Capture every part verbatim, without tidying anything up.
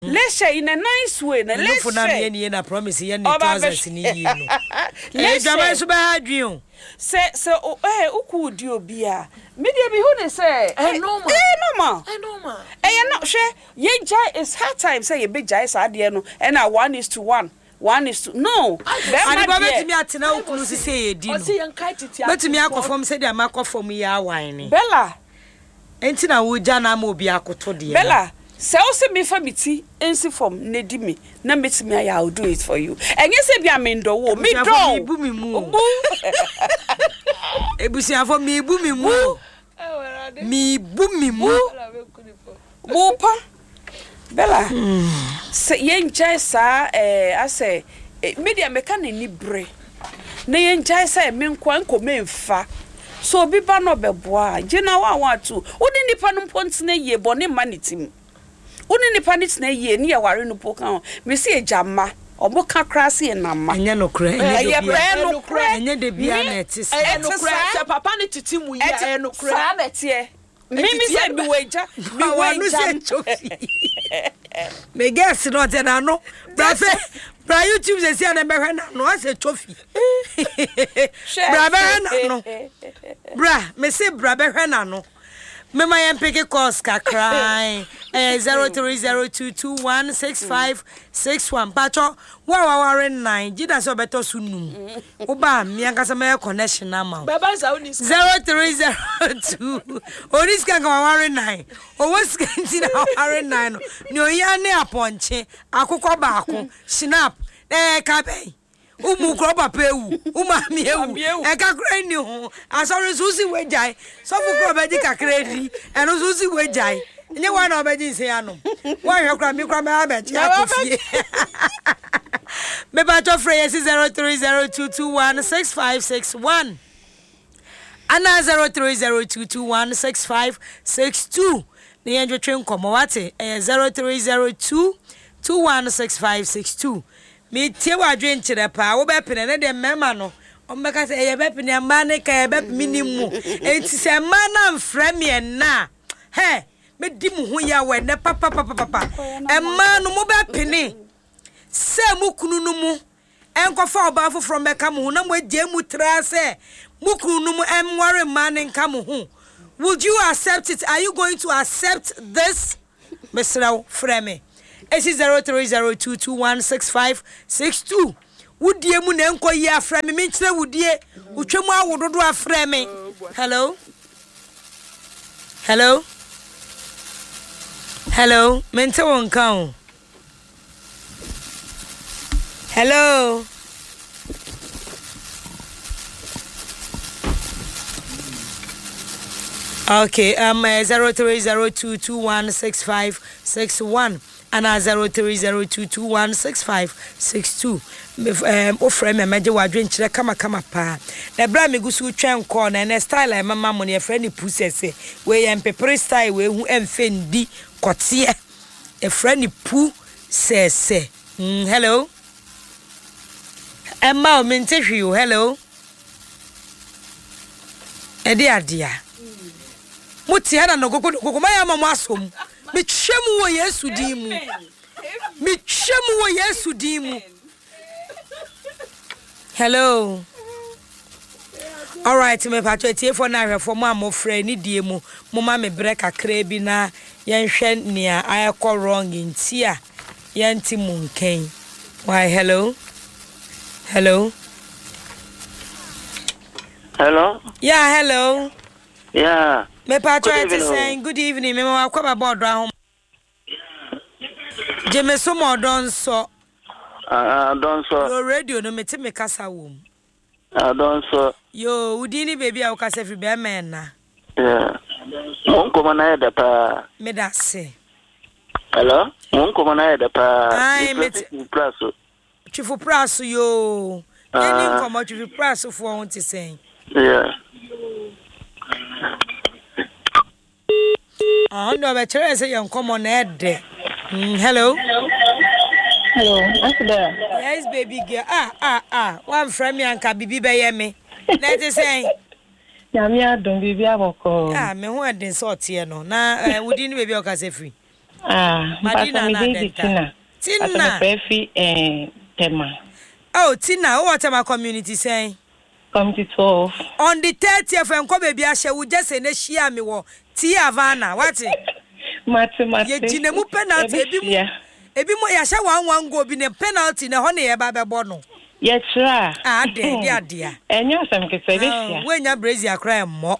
Let's share in a nice way. Na let's share. No for na promise ye na thousands ni yi no. Let's share so ba adwen. Say say eh uku di obi a. Me dey be who dey say. Eh normal. Eh normal. Eh normal. Eh no share. Ye jai is hard time say ye be jai sa de no. And na one is to one. One is to no. And ba betimi atena ukunu si say ye di no. O say yan kai titi. Betimi akofom say dey makofom ye awan ni. Bella. Enti na wo ja na ma obi akoto de. Bella. Se o se me famity ensi form na di me na metimi I will do it for you. Enye se bia me ndo wo me do. Me bu mi mu. Ebusia fo me bu mi mu. Me bu mi mu. Bupa. Bella. Se yenja sa eh ase media meka na ni bre. Na yenja sa me nkwa nko me mfa. So obi ba no beboa. Gina wa wa tu. Odi nipa no mpontene ye bone manitim. Uni nipa ni tena ye ni ya ware no poka me se ejama obo ka krase ye nama enye no kra enye de bia enye de bia na etis enye no kra se papa ni titi mu ye enye no kra sa na tie mimi se bi weja bi weja me guess no te na no bra fe bra YouTube se se na be hwe na no ase trophy bra be na no bra me se bra be hwe na no me my mpeke course ka cry eh zero three zero two two one six five six one pacho wa wa ware nine jida so beto sunu wo ba mi ankasa me connection na ma baba za oni zero three zero two onis kan wa ware nine o was kan ti na ware nine ni oya ne aponche akukọ baako snap eh ka be umu kro papa ewu uma mi ewu e kakra ni ho asori susi wejai so fu kro be di kakra di eno susi wejai nye wa na obeji se anom wa hwe kra mi kra me abeji akofie me ba to frey zero three zero two two one six five six one ana zero three zero two two one six five six two ni enjo twen komo wate zero three zero two two one six five six two me tie wa dwen kire pa wo be pene ne de mema no o me ka se e be pene ma ne ka e be minimu enti se ma na mfra me na he me di mu ho ya we ne papa papa papa e ma no mo be pene se mu kunu no mu enkofa oba foforo me ka mu na mo agye mu tra se mu kunu no mu enware ma ne nka mu ho. Would you accept it? Are you going to accept this? Mister Freme S zero three zero two two one six five six two. Would you mu na enko ya frame me nkyere wudie utwemu awododo aframe. Hello. Hello. Hello. Mente won kan. Hello. Okay, um uh, zero three zero two two one six five six one and uh, zero three zero two two one six five six two. Um ofre me meje wadwen kire kama kama pa. Na bra me gusu twen ko na na style e mama mo ne friend pusese. We yem pepper style we hu emfendi kotie. E friend pu sese. Mm, hello. Emma o mentehwi you. Hello. Edi adia. Muti hana no gogo gogo maya mama asom me twemu wo Yesu din mu me twemu wo Yesu din mu. Hello. All right, me pa tie for na hwefo mo amofra ni die mu mo ma me break akra bi na yen hwe nia ayekọ wrong ntia yenti mu nken. Why hello? Hello. Hello. Yeah, hello. Yeah. Me pa try to say good evening. Me ma kwa ba do ahom. Je me so mo don so. Ah, don so. Your radio no me te me kasa wom. Ah, don so. Yo, udini baby a ukasa fi be men na. Yeah. Mon ko na da pa. Me da se. Hello. Mon ko na da pa. Ai me praso. Chifu praso yo. Any komo chifu praso for won ti say. Yeah. Ah, no, but tell us you come on head. Hello. Hello. What's there? Yes, baby girl. Ah, ah, ah. One from me and Kabibi by me. Let us say. Yamia don't be aboko. Ah, me who had been sort here no. Na, we didn't baby or free. Ah, Madina Madina na na Delta. Tina. Tina. Prefi eh Tema. Oh, Tina, what am I community saying? Committee twelve. On the thirtieth and come baby, I shall just say, Shia me wo. Tia Havana, what's it? Mate, mate. Ye jinemu penalty, ebi Yeah. Ebi mo ya sha one one go bi ne penalty na ho ne ye ba be bo no. Ye tra. Ah de dia dia. Enyo asem ke se Ah, we nya Brazil akra emmo.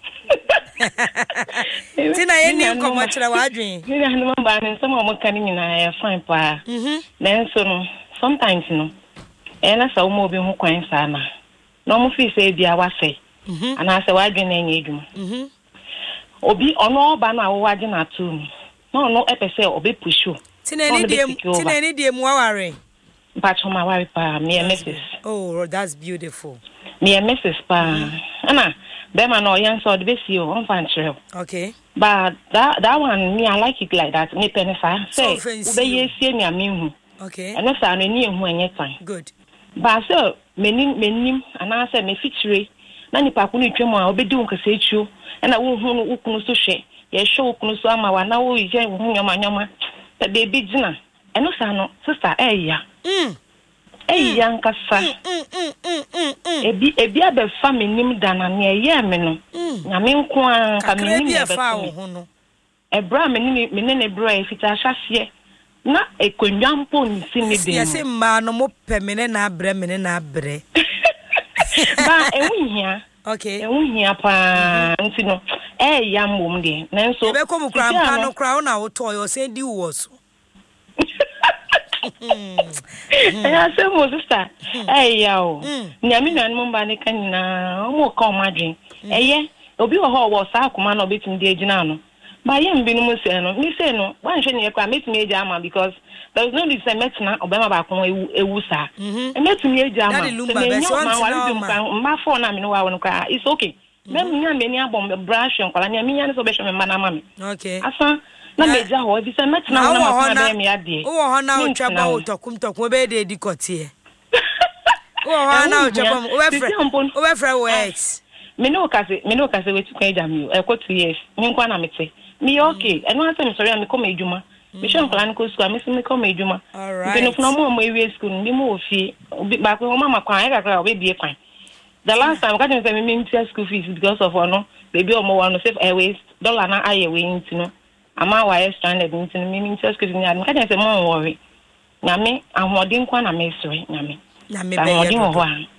Tina ye ni nkomo kire wa adwen. Ni na no ba ne so mo kan nyina e fine pa. Mhm. Nanso no sometimes no. E na sa mo bi ho kwan sa na. No mo fi se bia wa se. Mhm. Ana se wa adwen na nya edwuma. Mhm. Obi ono ba na wo wage na tu no. No no e pese obi pushu. Tina ni die Tina ni die mu aware. Pacho ma wari pa me Missus Oh, that's beautiful. Me Missus pa. Ana be ma no yan so de be si o on fan chere. Okay. But that that one me I like it like that. Me penisa say So fancy. ube ye sie me amihu. Okay. Eno sa no ni ehu enye tan. Good. But so menim menim ana say me fitire na nipa ko ni twem a obedi won kasa echuo. Na wo hu no ukunu so hwe. Ye hwe ukunu so ama wa na wo ye wo hu nyoma nyoma. Ta baby gina. Eno sa no sister eh ya. Mm. Eh ya nkasa. Mm mm mm mm mm. Ebi ebi abe fa menim dana ne ye me no. Nyame nko an ka menim e e fa wo ho no. Ebra menim menene bra e fita ahwase na ekonnwampo ni sini de. Yesi mma no mo pemene na abre mene na abre. Ba enwihia. Okay. Enwihia pa nti no eh ya mbom de. Nanso Ebe ko mu kra mpa no kra na wo to yo se di wo so. Eh ase mo sister. Eh ya o. Nyame nan mo ba ne kan na mo ka o madwen. Eye obi wo ho wo sa akoma na obetim de agina no. Ba ye mbi no mo se no. Mi se no, wan hwe ne kwa metimi eja ama because there is no need say metina obema ba ko ewu ewu sa. E metimi eja ama. Se me nyo ma wale dum kan ma fo na me no wa won kwa. It's okay. Mem nya me ni abom brush nkwala nya me nya ne so be hwe me ma na ma me. Okay. Asa na meja ho bi se metina na ma na me ade. Wo ho na o twaba o tokum tokum be de di kotie. Wo ho na o twaba o we frɛ o we frɛ wo ex. Me no kase me no kase wetu kan eja mi o e ko two years. Me nkwa na mete. Me okay. Eno ase me sorry am ko me edwuma. Me sure nkwa na ko school am me ko me edwuma. All right. Bino funa mo mo ewie school ni mo ofie. Ba ko mama kwan e kakra o be bie kwan. The last time, I got to me school fees because of one, baby or more one safe airways, dollar na aye way into no. I'm out wire stranded into me school fees. I'm going to say more worry. Yami, I'm holding one a mystery. Yami, Na me I'm holding be. one.